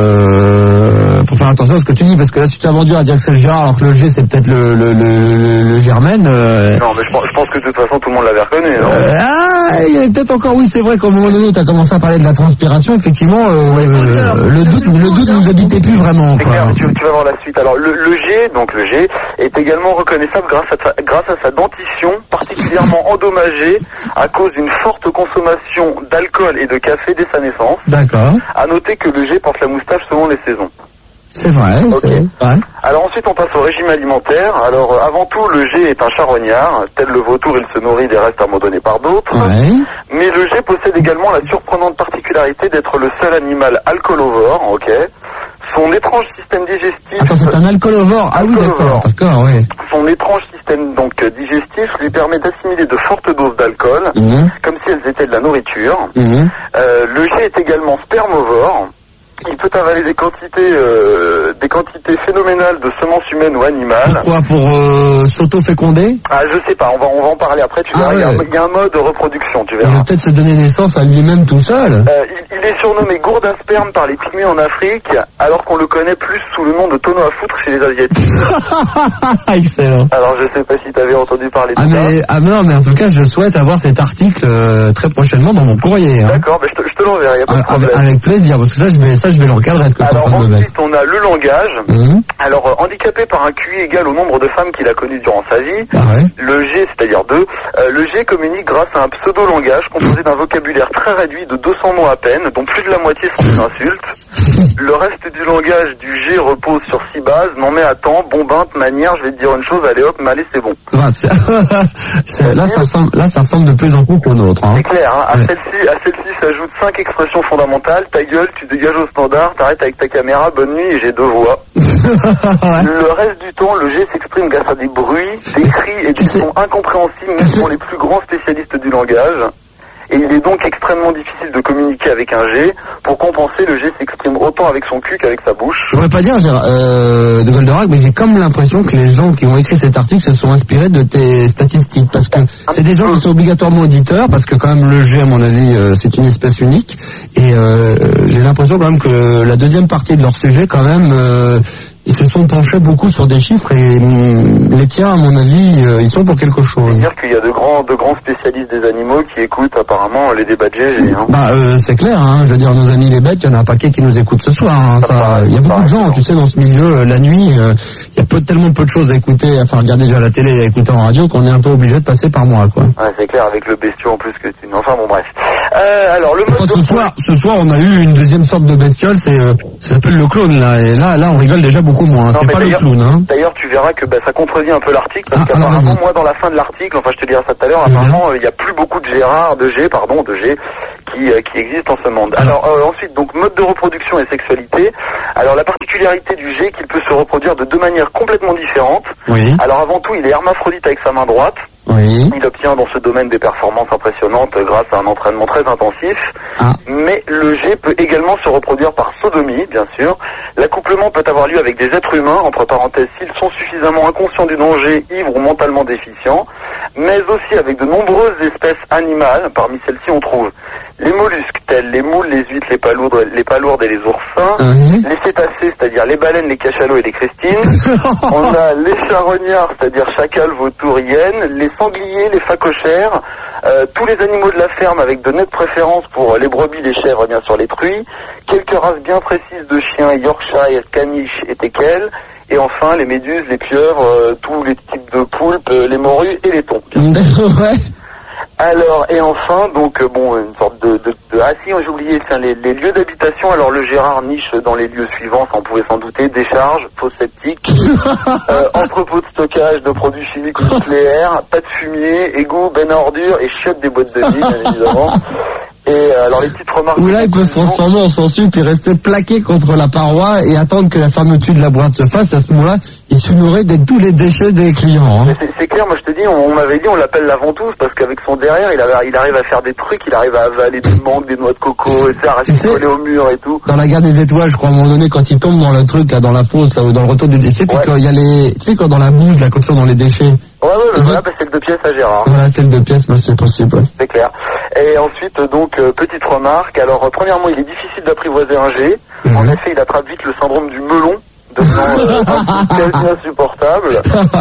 euh, faut faire attention à ce que tu dis, parce que là si tu as vendu à dire que c'est le Gérard alors que le G c'est peut-être le, le, le, le Germaine. Euh... Non mais je pense, je pense que de toute façon tout le monde l'avait reconnu, non euh, Ah, il y avait peut-être encore, oui c'est vrai qu'au moment donné tu as commencé à parler de la transpiration, effectivement, euh, ouais, euh, le doute le doute nous habitait plus vraiment. C'est clair, tu, tu vas voir la suite. Alors le, le G, donc le G, est également reconnaissable grâce à, sa, grâce à sa dentition particulièrement endommagée à cause d'une forte consommation d'alcool et de café dès sa naissance. D'accord. À noter que le G porte la moustache selon les saisons. C'est vrai, okay. C'est vrai. Alors ensuite on passe au régime alimentaire. Alors euh, avant tout le G est un charognard, tel le vautour il se nourrit des restes abandonnés par d'autres. Ouais. Mais le G possède également la surprenante particularité d'être le seul animal alcoolovore, ok. Son étrange système digestif... Attends, c'est un alcoolovore. Ah oui, d'accord, d'accord, oui. Son étrange système donc digestif lui permet d'assimiler de fortes doses d'alcool, mmh. comme si elles étaient de la nourriture. Mmh. Euh, le G est également spermovore. Il peut avaler des quantités, euh, des quantités phénoménales de semences humaines ou animales. Pourquoi? Pour euh, s'auto-féconder? Ah, je sais pas. On va, on va en parler après. Tu verras. Ah, ouais. il, y a, il y a un mode de reproduction. Tu verras. Il va peut-être se donner naissance à lui-même tout seul. Euh, il, il est surnommé gourde à sperme par les pygmées en Afrique, alors qu'on le connaît plus sous le nom de tonneau à foutre chez les Asiatiques. Excellent. Alors, je sais pas si tu avais entendu parler de ah, ça. Mais, ah non, mais en tout cas, je souhaite avoir cet article euh, très prochainement dans mon courrier. Hein. D'accord, mais je te, je te l'enverrai. Y a pas de problème. Avec, avec plaisir, parce que ça, je vais, ça, je vais le recadrer. Ce que Alors en ensuite, on a le langage. Mmh. Alors, euh, handicapé par un Q I égal au nombre de femmes qu'il a connues durant sa vie, ah ouais. le G, c'est-à-dire deux, euh, le G communique grâce à un pseudo-langage composé d'un vocabulaire très réduit de deux cents mots à peine, dont plus de la moitié sont des insultes. Le reste du langage du G repose sur six bases. Non mais attends, bombinte, manière, je vais te dire une chose, allez hop, allez, c'est bon. Ah, c'est... c'est... Là, ça ressemble, là, ça ressemble de plus en plus qu'au nôtre. Hein. C'est clair, hein. À ouais. celle-ci, à celle-ci s'ajoutent cinq expressions fondamentales. Ta gueule, tu dégages au standard, t'arrêtes avec ta caméra, bonne nuit et j'ai deux voix. ouais. Le reste du temps, le G s'exprime grâce à des bruits, des cris et des sons incompréhensibles même pour les plus grands spécialistes du langage. Et il est donc extrêmement difficile de communiquer avec un G. Pour compenser, le G s'exprime autant avec son cul qu'avec sa bouche. Je voudrais pas dire euh, de Goldorak, mais j'ai comme l'impression que les gens qui ont écrit cet article se sont inspirés de tes statistiques, parce que c'est des gens qui sont obligatoirement auditeurs, parce que quand même le G, à mon avis, euh, c'est une espèce unique. Et euh, j'ai l'impression quand même que la deuxième partie de leur sujet, quand même, euh, ils se sont penchés beaucoup sur des chiffres et hum, les tiens, à mon avis, euh, ils sont pour quelque chose. C'est-à-dire qu'il y a de grands, de grands spécialistes des animaux qui écoutent apparemment les débats de G G. Hein. Bah euh, c'est clair, hein, je veux dire, nos amis les bêtes, il y en a un paquet qui nous écoutent ce soir. Hein, ça, ça, il y a beaucoup de gens, tu sais, dans ce milieu, euh, la nuit, euh, il y a peu, tellement peu de choses à écouter, enfin regarder déjà la télé et à écouter en radio qu'on est un peu obligé de passer par moi, quoi. Ouais, c'est clair, avec le bestiau en plus que tu... Enfin bon, bref. Euh, alors le enfin, ce soir, ce soir, on a eu une deuxième sorte de bestiole, c'est, euh, ça s'appelle le clown là, et là, là, on rigole déjà beaucoup moins. Hein. C'est pas le clown, hein. D'ailleurs, tu verras verras que bah, ça contredit un peu l'article, parce Ah, qu'apparemment, moi, dans la fin de l'article, enfin, je te dirai ça tout à l'heure, apparemment, il n'y a plus beaucoup de Gérard, de G, pardon, de G, qui, euh, qui existent en ce monde. Alors, euh, ensuite, donc, mode de reproduction et sexualité. Alors, la particularité du G, qu'il peut se reproduire de deux manières complètement différentes. Oui. Alors, avant tout, il est hermaphrodite avec sa main droite. Oui. Il obtient dans ce domaine des performances impressionnantes grâce à un entraînement très intensif. Ah. Mais le G peut également se reproduire par sodomie, bien sûr. L'accouplement peut avoir lieu avec des êtres humains, entre parenthèses, s'ils sont suffisamment inconscients du danger, ivres ou mentalement déficients, mais aussi avec de nombreuses espèces animales. Parmi celles-ci, on trouve les mollusques, tels les moules, les huîtres, les palourdes, les palourdes et les oursins, Oui. les cétacés, c'est-à-dire les baleines, les cachalots et les cristines. On a les charognards, c'est-à-dire chacals, vautours, hyènes, les sangliers, les phacochères, euh, tous les animaux de la ferme avec de nettes préférences pour les brebis, les chèvres, bien sûr les truies, quelques races bien précises de chiens, Yorkshire, caniche et teckel, et enfin les méduses, les pieuvres, euh, tous les types de poulpes, euh, les morues et les thons. Ouais. Alors, et enfin, donc, euh, bon, une sorte de... de, de ah si, j'ai oublié, tiens, les, les lieux d'habitation. Alors, le Gérard niche dans les lieux suivants, ça on pouvait s'en douter: décharge, fosse septique, euh, entrepôt de stockage de produits chimiques ou nucléaires, pas de fumier, égout, benne à ordures et chiottes des boîtes de nuit, bien évidemment. Et euh, alors, les petites remarques... Ou là, il peut se transformer en sensu puis rester plaqué contre la paroi et attendre que la fermeture de la boîte se fasse. À ce moment-là, il se nourrit de tous les déchets des clients. Hein. C'est, c'est clair, moi je te dis, on, on m'avait dit, on l'appelle la ventouse parce qu'avec son derrière, il, avait, il arrive à faire des trucs, il arrive à avaler des mangues, des noix de coco, et ça, à rester collé au mur et tout. Dans la guerre des étoiles, je crois, à un moment donné, quand il tombe dans le truc, là, dans la fosse, là, ou dans le retour du déchet, puis Ouais. quand il y a les, tu sais, quand dans la bouse, là, quand ils sont dans les déchets. Ouais, ouais, Et mais voilà, donc- bah, c'est le deux pièces à Gérard. Voilà, c'est le deux pièces, mais c'est possible. Ouais. C'est clair. Et ensuite, donc, euh, petite remarque. Alors, euh, premièrement, il est difficile d'apprivoiser un G. Mhm. En effet, il attrape vite le syndrome du melon, devenant euh, un truc quasi insupportable.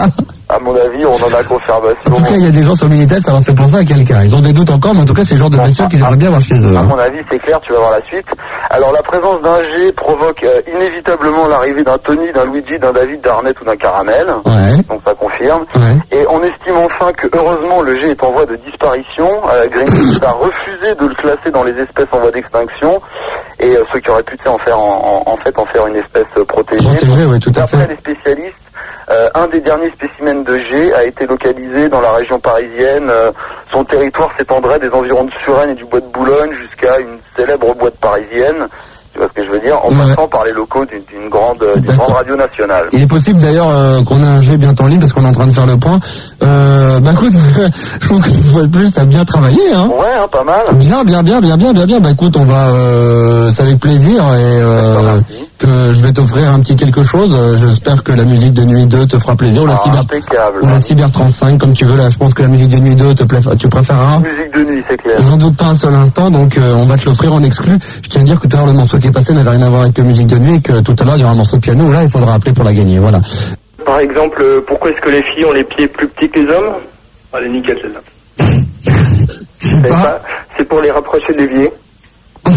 À mon avis, on en a confirmation. En tout cas, il y a des gens sur le Minitel, ça leur fait penser à quelqu'un. Ils ont des doutes encore, mais en tout cas, c'est le genre de blessure qu'ils aimeraient bien avoir chez eux. À Hein. mon avis, c'est clair, tu vas voir la suite. Alors, la présence d'un G provoque euh, inévitablement l'arrivée d'un Tony, d'un Luigi, d'un David, d'un Arnett ou d'un Caramel. Ouais. Donc, ça confirme. Ouais. Et on estime enfin que, heureusement, le G est en voie de disparition. Euh, Greenpeace a refusé de le classer dans les espèces en voie d'extinction. Et euh, ceux qui auraient pu tu sais, en faire en, en, en fait en faire une espèce euh, protégée. Protégée, oui, tout à D'après fait. les spécialistes, euh, un des derniers spécimens de G a été localisé dans la région parisienne. Euh, son territoire s'étendrait des environs de Suresnes et du bois de Boulogne jusqu'à une célèbre boîte parisienne. Tu vois ce que je veux dire? En Ouais. passant par les locaux d'une, d'une grande, d'une D'accord. grande radio nationale. Il est possible d'ailleurs euh, qu'on ait un G bientôt en ligne parce qu'on est en train de faire le point. Euh, bah écoute, je trouve qu'une fois de plus, ça a bien travaillé, hein. Ouais, hein, pas mal. Bien, bien, bien, bien, bien, bien, bien. Bah écoute, on va, euh, c'est avec plaisir et euh, que je vais t'offrir un petit quelque chose. Euh, J'espère que la musique de Nuit deux te fera plaisir ou la Ah, cyber impeccable. ou la cyber trente-cinq, comme tu veux. Là, je pense que la musique de Nuit deux te plaît, tu préféreras. Musique de nuit, c'est clair. J'en doute pas un seul instant, donc euh, on va te l'offrir en exclu. Je tiens à dire que tout à l'heure le morceau qui est passé n'avait rien à voir avec la musique de nuit et que tout à l'heure il y aura un morceau de piano. Là, il faudra appeler pour la gagner. Voilà. Par exemple, euh, pourquoi est-ce que les filles ont les pieds plus petits que les hommes? Elle est nickel celle-là. Je sais C'est pas. pas- C'est pour les rapprocher des biais. Pour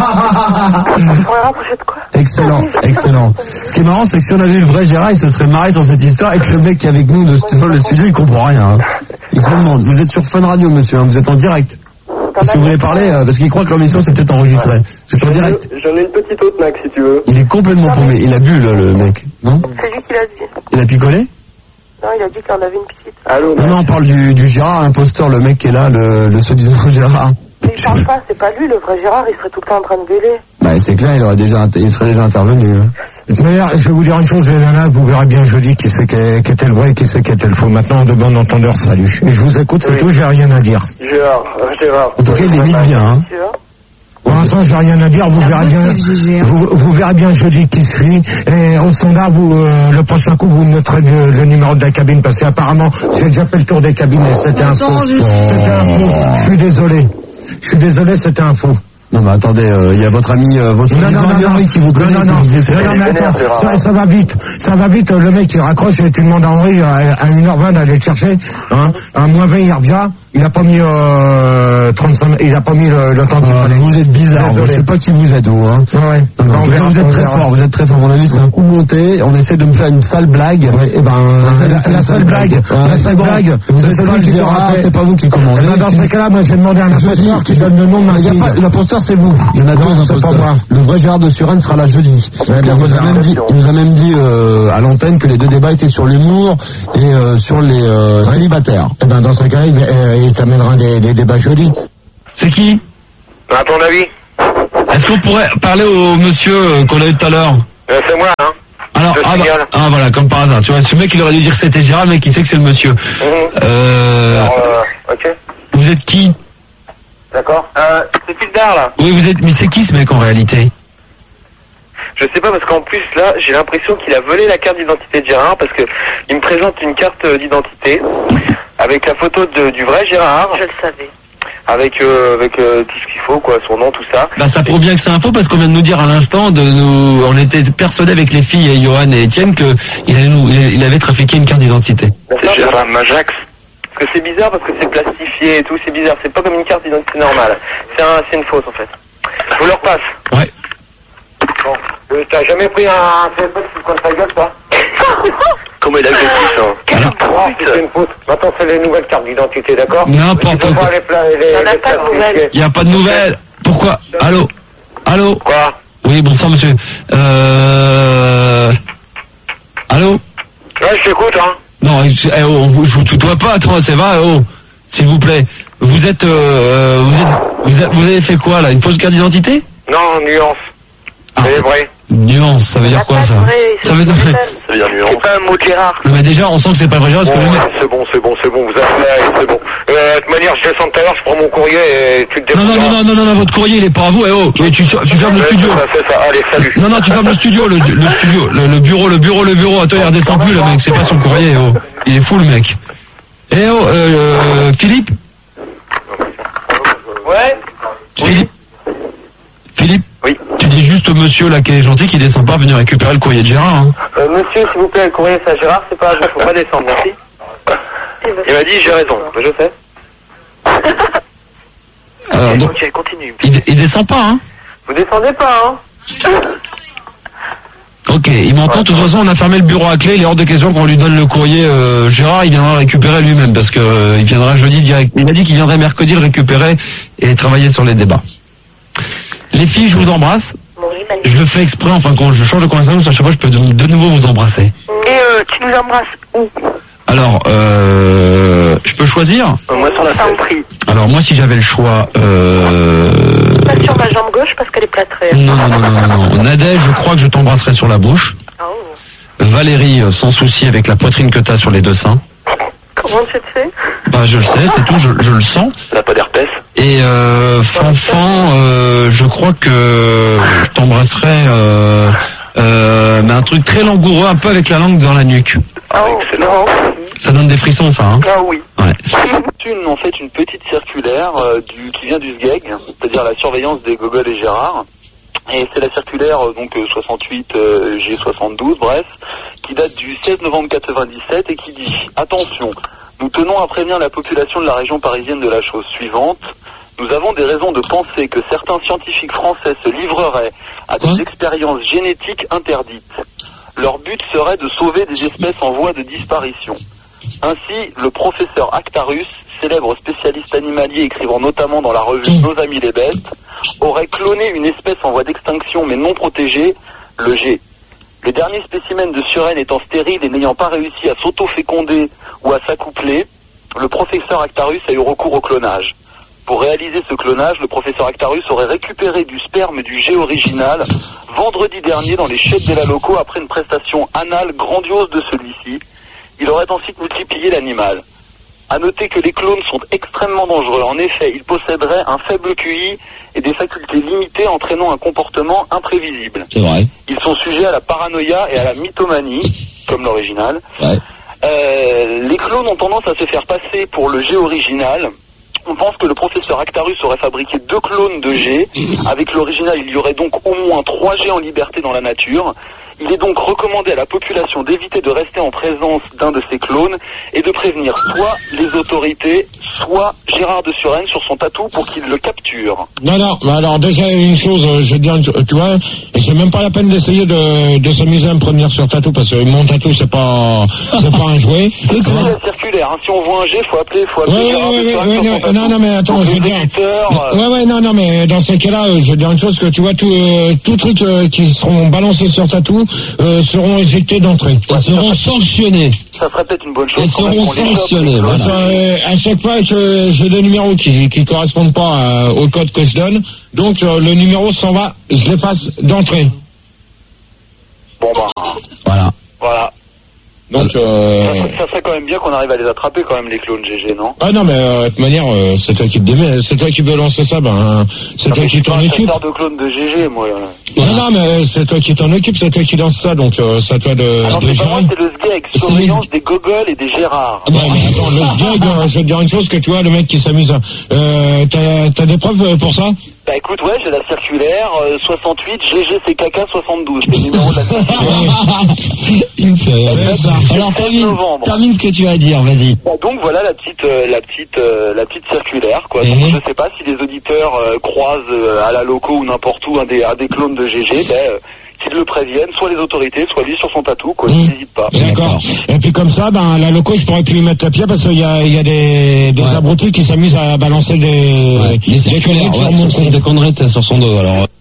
les rapprocher de quoi? Excellent, excellent. Ce qui est marrant, c'est que si on avait eu le vrai Gérard, il se serait marré sur cette histoire et que le mec qui est avec nous de dans le studio, il comprend rien. Hein. Il se demande. Vous êtes sur Fun Radio, monsieur. Hein, vous êtes en direct. Si vous voulez parler, euh, parce qu'il croit que l'émission c'est peut-être enregistré. C'est en direct. J'en ai une petite autre, Mac, si tu veux. Il est complètement paumé. Il a bu le, le mec, non? C'est lui qui l'a dit. Il a picolé? Non, il a dit qu'il en avait une petite. Allô, Non, non, on parle du, du Gérard imposteur, le mec qui est là, le, le soi-disant Gérard. Mais il parle pas, c'est pas lui, le vrai Gérard, il serait tout le temps en train de gueuler. Bah c'est clair, il aurait déjà, inter- il serait déjà intervenu. hein. D'ailleurs, je vais vous dire une chose, les nanas, vous verrez bien jeudi qui c'est qui qui était le vrai et qui c'est qui était le faux. Maintenant, de bon entendeur, salut. Et je vous écoute, c'est Oui. tout, j'ai rien à dire. Gérard, euh, Gérard. En tout cas, il imite bien. Hein. Tu vois? Pour l'instant, j'ai rien à dire, vous Il a verrez bossé, bien. le G G, hein. Vous, vous verrez bien jeudi qui suit. Et au standard, vous, euh, le prochain coup, vous noterez le, le numéro de la cabine parce qu'apparemment, j'ai déjà fait le tour des cabines et c'était un faux. Attends, je- C'était un faux. Je suis désolé. Je suis désolé, c'était un faux. Non mais attendez, euh, il y a votre ami, euh, votre Non, non, soi-disant non, ami non, Henri qui vous connaît, non, qui non, vous disait, c'est non, pas- non, mais vénère, attends, Gérard. ça, ça va vite, ça va vite, le mec il raccroche et tu demandes à Henri à, à une heure vingt d'aller le chercher, hein, à moins vingt il revient, il a pas mis euh, trente-cinq, il a pas mis le, le temps qu'il Ah, fallait. vous êtes bizarre, Désolé. je sais pas qui vous êtes, vous, hein. Ouais. Non, non, On en tout cas, verra, vous êtes on très verra. fort, vous êtes très fort. À mon avis, c'est un coup monté. On essaie de me faire une sale blague. Ouais, et ben, la, la seule blague, Ouais, la c'est seule bon. blague, Vous c'est êtes celui pas qui te Gérard, rappelle. c'est pas vous qui commandez. Eh ben, dans ces cas-là, moi, j'ai demandé à un imposteur qui donne le nom de ma Il y a fille. pas, l'imposteur, c'est vous. Il y en a Non, deux c'est pas imposteurs. moi. Le vrai Gérard de Suresnes sera là jeudi. Ouais, il, bien, nous a bien, même dit, il nous a même dit euh, à l'antenne que les deux débats étaient sur l'humour et euh, sur les euh, célibataires. Eh ben, dans ces cas-là, il, euh, il t'amènera des, des débats jeudi. C'est qui? À ton avis? Est-ce qu'on pourrait parler au monsieur euh, qu'on a eu tout à l'heure? Euh, c'est moi, hein. Alors, Je ah, bah, signale. ah voilà, comme par hasard. Tu vois, ce mec, il aurait dû dire que c'était Gérard, mais il sait que c'est le monsieur. Mhm. Euh, Alors, euh, ok. vous êtes qui? D'accord. Euh, c'est Pildar, là. Oui, vous êtes, mais c'est qui ce mec en réalité? Je sais pas, parce qu'en plus, là, j'ai l'impression qu'il a volé la carte d'identité de Gérard, parce que il me présente une carte d'identité avec la photo de, du vrai Gérard. Je le savais. Avec, euh, avec euh, tout ce qu'il faut, quoi, son nom, tout ça. Bah, ça prouve bien que c'est un faux parce qu'on vient de nous dire à l'instant de nous, on était persuadés avec les filles et Johan et Étienne que il allait nous, il il avait trafiqué une carte d'identité. C'est Gérard Majax. Parce que c'est bizarre, parce que c'est plastifié et tout, c'est bizarre. C'est pas comme une carte d'identité normale. C'est un, c'est une fausse, en fait. Je vous le repasse. Ouais. Bon. Euh, T'as jamais pris un C F P contre ta gueule, toi? Comment il a fait ça? Alors, Oh, c'est une fausse. Maintenant, c'est les nouvelles cartes d'identité, d'accord? N'importe Tu peux quoi. pas les pla- les- Il y en a les pas de plastifier. nouvelles. Il n'y a pas de nouvelles. Pourquoi? Allô? Allô? Quoi? Oui, bonsoir monsieur. Euh... Allô? Ouais, je t'écoute, hein. Non, eh, oh, on vous, je vous tutoie pas, toi, c'est vrai, oh, s'il vous plaît. Vous êtes, euh, vous êtes, vous, avez, vous avez fait quoi là? Une fausse carte d'identité? Non, nuance. Ah, C'est vrai. nuance, ça veut dire quoi ça? Ça veut dire... Ça veut dire nuance. C'est pas un mot de Gérard. Mais déjà, on sent que c'est pas vrai Gérard parce Bon, que le mec... c'est bon, c'est bon, c'est bon, vous avez, c'est bon. Euh, de toute manière, je descends tout à l'heure, je prends mon courrier et tu te Non, non, non, non, non, non, non, votre courrier il est pas à vous, eh oh, et tu, tu fermes le Ouais, studio. c'est ça, c'est ça. Allez, salut. Non, non, tu fermes le studio, le, le studio, le, le bureau, le bureau, le bureau. Attends, il redescend plus, le mec, c'est pas son courrier, oh. Il est fou, le mec. Eh oh, euh, Philippe? Ouais. Philippe? Philippe? Oui. Tu dis juste au monsieur là qui est gentil qui descend pas venir récupérer le courrier de Gérard, hein. Euh, monsieur, s'il vous plaît, le courrier, c'est à Gérard, c'est pas à vous, faut pas descendre, merci. Il m'a dit, j'ai raison, je sais. Alors, donc, Ok, continue. il, il descend pas, hein. Vous descendez pas, hein. Ok, il m'entend. De toute façon, on a fermé le bureau à clé. Il est hors de question qu'on lui donne le courrier. Euh, Gérard, il viendra récupérer lui-même parce que euh, il viendra jeudi direct. Il m'a dit qu'il viendrait mercredi le récupérer et travailler sur les débats. Les filles, je vous embrasse. Je le fais exprès. Enfin, quand je change de conversation, à chaque fois, je peux de, de nouveau vous embrasser. Et euh, tu nous embrasses où? Alors, euh, je peux choisir. Euh, moi, sur la fenêtre. Alors, moi, si j'avais le choix. Euh... Pas sur ma jambe gauche parce qu'elle est plâtrée. Non, non, non, non, non, non. Nadège, je crois que je t'embrasserai sur la bouche. Oh. Valérie, euh, sans souci, avec la poitrine que t'as sur les deux seins. Comment tu te sais? Bah, je le sais, c'est tout, je, je le sens. Elle a pas d'herpès. Et euh, Fanfan, euh, je crois que je t'embrasserai, euh, euh, mais un truc très langoureux, un peu avec la langue dans la nuque. Ah, excellent. Ça donne des frissons, ça, hein. Ah oui. Ouais. Une, en fait, une petite circulaire euh, du, qui vient du S G E G, c'est-à-dire la surveillance des Gogol et Gérard. Et c'est la circulaire euh, donc euh, soixante-huit euh, G soixante-douze, bref, qui date du seize novembre quatre-vingt-dix-sept et qui dit « Attention, nous tenons à prévenir la population de la région parisienne de la chose suivante. Nous avons des raisons de penser que certains scientifiques français se livreraient à des expériences génétiques interdites. Leur but serait de sauver des espèces en voie de disparition. Ainsi, le professeur Actarus, célèbre spécialiste animalier écrivant notamment dans la revue Nos Amis les Bêtes, aurait cloné une espèce en voie d'extinction mais non protégée, le G. Les derniers spécimens de Suresnes étant stériles et n'ayant pas réussi à s'auto-féconder ou à s'accoupler, le professeur Actarus a eu recours au clonage. Pour réaliser ce clonage, le professeur Actarus aurait récupéré du sperme du G original vendredi dernier dans les chiottes des locaux après une prestation anale grandiose de celui-ci. Il aurait ensuite multiplié l'animal. À noter que les clones sont extrêmement dangereux. En effet, ils posséderaient un faible Q I et des facultés limitées entraînant un comportement imprévisible. C'est vrai. Ils sont sujets à la paranoïa et à la mythomanie, comme l'original. Ouais. Euh, les clones ont tendance à se faire passer pour le G original. On pense que le professeur Actarus aurait fabriqué deux clones de G. Avec l'original, il y aurait donc au moins trois G en liberté dans la nature. Il est donc recommandé à la population d'éviter de rester en présence d'un de ces clones et de prévenir soit les autorités, soit Gérard de Suresnes sur son tatou pour qu'il le capture. Non, non, mais alors déjà une chose, je veux dire, tu vois, et c'est même pas la peine d'essayer de, de s'amuser à me prévenir sur tatou, parce que mon tatou c'est pas, c'est pas un jouet. C'est la circulaire, hein. Si on voit un G, faut appeler, faut appeler Ouais, Gérard ouais, de ouais, Suresnes ouais, sur son non, non, non, mais attends, tatou. je veux Les dire. éditeurs, euh, Ouais, ouais, non, non, mais dans ces cas-là, je veux dire une chose, que tu vois, tout, euh, tout truc euh, qui seront balancés sur tatou euh, seront éjectés d'entrée. Ils seront sanctionnés. ça serait peut-être une bonne chose. Ils quand même seront qu'on les chope, sanctionnés, les voilà. clones. Ça, euh, à chaque fois que j'ai des numéros qui qui correspondent pas euh, au code que je donne, donc euh, le numéro s'en va, je l'efface d'entrée. Bon bah, Voilà. voilà. Donc euh... Ça, ça serait quand même bien qu'on arrive à les attraper quand même, les clones G G, non? ah non, mais euh, de toute manière, euh, c'est toi qui te démets, c'est toi qui veux lancer ça, ben c'est Non, toi mais qui je suis t'en pas un occupe. chasseur de clones de G G, moi. Là. Non, non, mais c'est toi qui t'en occupe, c'est toi qui lance ça, donc euh, c'est à toi de, Ah non, de c'est pas moi, gérer. c'est le sgeg, C'est surveillance des gogoles et des Gérards. Ah, bah, mais attends, le sgeg, euh, je vais te dire une chose, que tu vois, le mec qui s'amuse, à- euh, t'as, t'as des preuves euh, pour ça? Bah écoute, ouais, j'ai la circulaire euh, soixante-huit G G C K K soixante-douze, c'est le numéro de la circulaire. Il me fait rire. C'est ça. Alors termine, novembre. termine ce que tu as à dire, vas-y. Bah, donc voilà la petite, euh, la petite, euh, la petite circulaire, quoi. Mhm. Donc je sais pas si les auditeurs euh, croisent euh, à la loco ou n'importe où un des, un des clones de G G, ben euh, qu'ils le préviennent, soit les autorités, soit lui sur son tatou, quoi. Mhm. Il n'hésite pas. D'accord. Et puis comme ça, ben la loco, je pourrais plus lui mettre la pied parce qu'il y a, il y a des, des Ouais. abrutis qui s'amusent à balancer des, Ouais. Les des circulaires, conneries sur ouais, mon sur, compte. des conneries sur son dos, alors.